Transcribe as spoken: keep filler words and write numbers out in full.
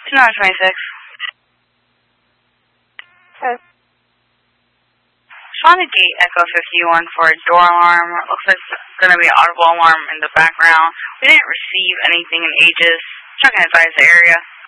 two nine twenty-six. Okay. Responded gate Echo fifty-one for a door alarm. Looks like it's going to be an audible alarm in the background. We didn't receive anything in ages. Checking advise the area.